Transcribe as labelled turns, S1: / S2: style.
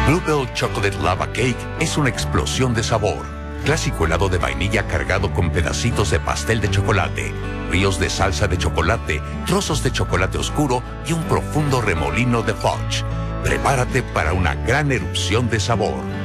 S1: Bluebell Chocolate Lava Cake es una explosión de sabor. Clásico helado de vainilla cargado con pedacitos de pastel de chocolate, ríos de salsa de chocolate, trozos de chocolate oscuro y un profundo remolino de fudge. Prepárate para una gran erupción de sabor.